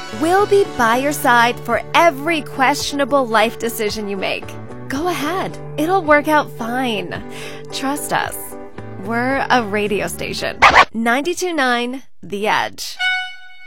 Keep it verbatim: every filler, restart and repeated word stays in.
We'll be by your side for every questionable life decision you make. Go ahead. It'll work out fine. Trust us. We're a radio station. ninety-two point nine The Edge.